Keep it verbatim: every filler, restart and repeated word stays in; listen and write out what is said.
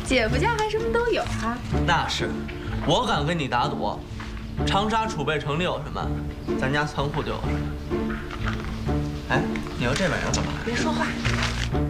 姐夫家还什么都有啊？ 那是，我敢跟你打赌，长沙储备城里有什么，咱家仓库就有什么。哎，你要这玩意儿干嘛？ 别说话。